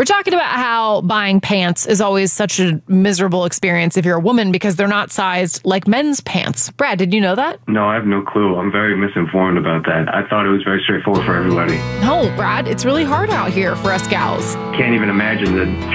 We're talking about how buying pants is always such a miserable experience if you're a woman because they're not sized like men's pants. Brad, did you know that? No, I have no clue. I'm very misinformed about that. I thought it was very straightforward for everybody. No, Brad, it's really hard out here for us gals. Can't even imagine the